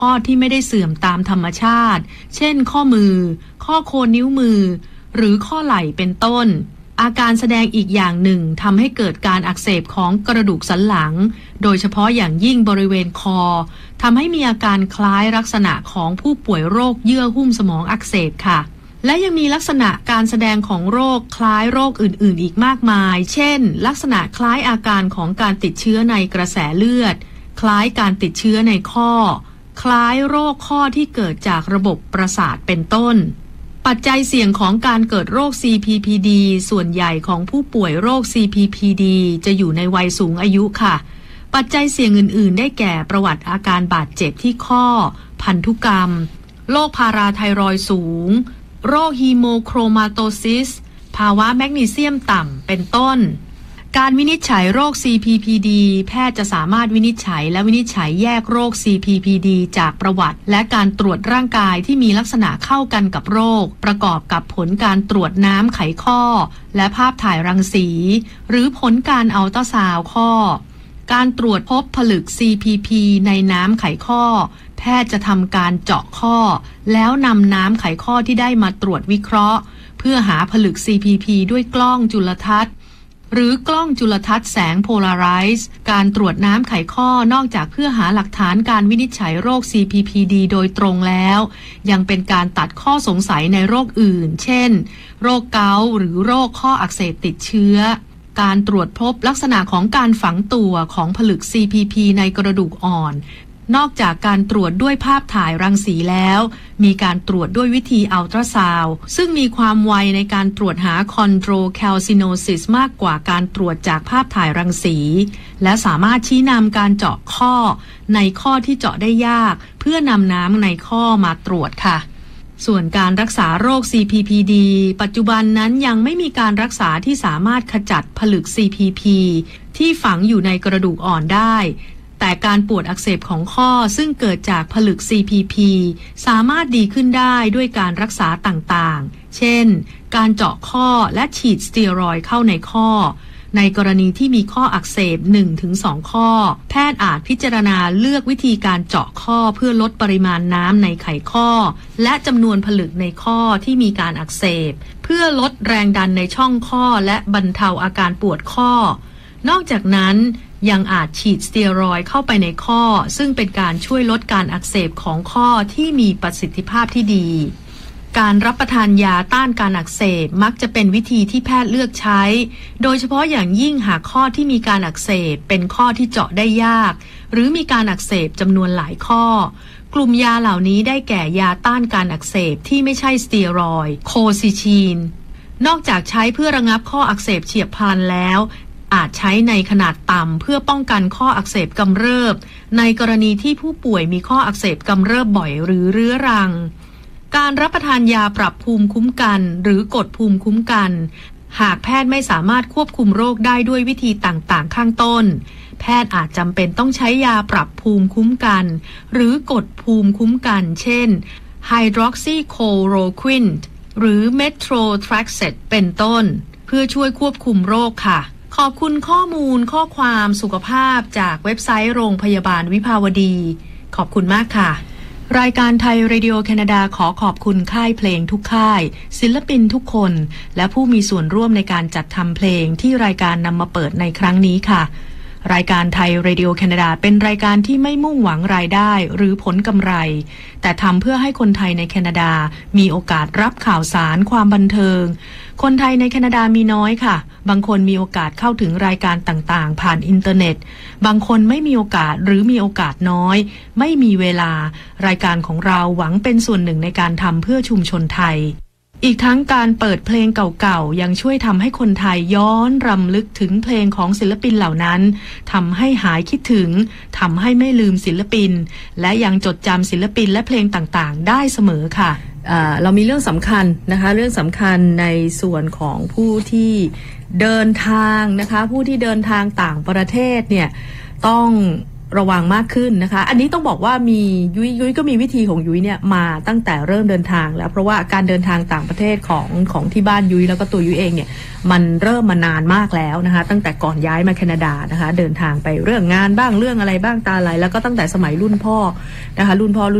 ข้อที่ไม่ได้เสื่อมตามธรรมชาติเช่นข้อมือข้อโคนนิ้วมือหรือข้อไหล่เป็นต้นอาการแสดงอีกอย่างหนึ่งทำให้เกิดการอักเสบของกระดูกสันหลังโดยเฉพาะอย่างยิ่งบริเวณคอทำให้มีอาการคล้ายลักษณะของผู้ป่วยโรคเยื่อหุ้มสมองอักเสบค่ะและยังมีลักษณะการแสดงของโรคคล้ายโรคอื่นๆอีกมากมายเช่นลักษณะคล้ายอาการของการติดเชื้อในกระแสเลือดคล้ายการติดเชื้อในข้อคล้ายโรคข้อที่เกิดจากระบบประสาทเป็นต้นปัจจัยเสี่ยงของการเกิดโรค CPPD ส่วนใหญ่ของผู้ป่วยโรค CPPD จะอยู่ในวัยสูงอายุค่ะปัจจัยเสี่ยงอื่นๆได้แก่ประวัติอาการบาดเจ็บที่ข้อพันธุกรรมโรคพาราไทรอยด์สูงโรคฮีโมโครมาโตซิสภาวะแมกนีเซียมต่ำเป็นต้นการวินิจฉัยโรค CPPD แพทย์จะสามารถวินิจฉัยและวินิจฉัยแยกโรค CPPD จากประวัติและการตรวจร่างกายที่มีลักษณะเข้ากันกับโรคประกอบกับผลการตรวจน้ำไขข้อและภาพถ่ายรังสีหรือผลการอัลตราซาวด์ข้อการตรวจพบผลึก CPP ในน้ำไขข้อแพทย์จะทำการเจาะข้อแล้วนำน้ำไขข้อที่ได้มาตรวจวิเคราะห์เพื่อหาผลึก CPP ด้วยกล้องจุลทรรศน์หรือกล้องจุลทรรศน์แสงโพลาไรซ์การตรวจน้ำไขข้อนอกจากเพื่อหาหลักฐานการวินิจฉัยโรค CPPD โดยตรงแล้วยังเป็นการตัดข้อสงสัยในโรคอื่นเช่นโรคเกาต์หรือโรคข้ออักเสบติดเชื้อการตรวจพบลักษณะของการฝังตัวของผลึก CPP ในกระดูกอ่อนนอกจากการตรวจด้วยภาพถ่ายรังสีแล้วมีการตรวจด้วยวิธีอัลตราซาวด์ซึ่งมีความไวในการตรวจหาคอนโดรแคลซิโนซิสมากกว่าการตรวจจากภาพถ่ายรังสีและสามารถชี้นำการเจาะข้อในข้อที่เจาะได้ยากเพื่อนำน้ำในข้อมาตรวจค่ะส่วนการรักษาโรค CPPD ปัจจุบันนั้นยังไม่มีการรักษาที่สามารถขจัดผลึก CPP ที่ฝังอยู่ในกระดูกอ่อนได้แต่การปวดอักเสบของข้อซึ่งเกิดจากผลึก CPP สามารถดีขึ้นได้ด้วยการรักษาต่างๆเช่นการเจาะข้อและฉีดสเตียรอยด์เข้าในข้อในกรณีที่มีข้ออักเสบ 1-2 ข้อแพทย์อาจพิจารณาเลือกวิธีการเจาะข้อเพื่อลดปริมาณน้ำในไขข้อและจำนวนผลึกในข้อที่มีการอักเสบเพื่อลดแรงดันในช่องข้อและบรรเทาอาการปวดข้อนอกจากนั้นยังอาจฉีดสเตียรอยด์เข้าไปในข้อซึ่งเป็นการช่วยลดการอักเสบของข้อที่มีประสิทธิภาพที่ดีการรับประทานยาต้านการอักเสบมักจะเป็นวิธีที่แพทย์เลือกใช้โดยเฉพาะอย่างยิ่งหากข้อที่มีการอักเสบเป็นข้อที่เจาะได้ยากหรือมีการอักเสบจำนวนหลายข้อกลุ่มยาเหล่านี้ได้แก่ยาต้านการอักเสบที่ไม่ใช่สเตียรอยด์โคซิชีนนอกจากใช้เพื่อระงับข้ออักเสบเฉียบพลันแล้วอาจใช้ในขนาดต่ำเพื่อป้องกันข้ออักเสบกำเริบในกรณีที่ผู้ป่วยมีข้ออักเสบกำเริบบ่อยหรือเรื้อรังการรับประทานยาปรับภูมิคุ้มกันหรือกดภูมิคุ้มกันหากแพทย์ไม่สามารถควบคุมโรคได้ด้วยวิธีต่างๆข้างต้นแพทย์อาจจำเป็นต้องใช้ยาปรับภูมิคุ้มกันหรือกดภูมิคุ้มกันเช่นไฮดรอกซีโคโรควินหรือเมโทรแทรกเซตเป็นต้นเพื่อช่วยควบคุมโรคค่ะขอบคุณข้อมูลข้อความสุขภาพจากเว็บไซต์โรงพยาบาลวิภาวดีขอบคุณมากค่ะรายการไทยเรดิโอแคนาดาขอขอบคุณค่ายเพลงทุกค่ายศิลปินทุกคนและผู้มีส่วนร่วมในการจัดทำเพลงที่รายการนำมาเปิดในครั้งนี้ค่ะรายการไทยเรดิโอแคนาดาเป็นรายการที่ไม่มุ่งหวังรายได้หรือผลกำไรแต่ทำเพื่อให้คนไทยในแคนาดามีโอกาสรับข่าวสารความบันเทิงคนไทยในแคนาดามีน้อยค่ะบางคนมีโอกาสเข้าถึงรายการต่างๆผ่านอินเทอร์เน็ตบางคนไม่มีโอกาสหรือมีโอกาสน้อยไม่มีเวลารายการของเราหวังเป็นส่วนหนึ่งในการทำเพื่อชุมชนไทยอีกทั้งการเปิดเพลงเก่าๆยังช่วยทำให้คนไทยย้อนรำลึกถึงเพลงของศิลปินเหล่านั้นทำให้หายคิดถึงทำให้ไม่ลืมศิลปินและยังจดจำศิลปินและเพลงต่างๆได้เสมอค่ะเรามีเรื่องสำคัญนะคะเรื่องสำคัญในส่วนของผู้ที่เดินทางนะคะผู้ที่เดินทางต่างประเทศเนี่ยต้องระวังมากขึ้นนะคะอันนี้ต้องบอกว่ามียุ้ยก็มีวิธีของยุ้ยเนี่ยมาตั้งแต่เริ่มเดินทางแล้วเพราะว่าการเดินทางต่างประเทศของที่บ้านยุ้ยแล้วก็ตัวยุ้ยเองเนี่ยมันเริ่มมานานมากแล้วนะคะตั้งแต่ก่อนย้ายมาแคนาดานะคะเดินทางไปเรื่องงานบ้างเรื่องอะไรบ้างตาอะไรแล้วก็ตั้งแต่สมัยรุ่นพ่อนะคะรุ่นพ่อ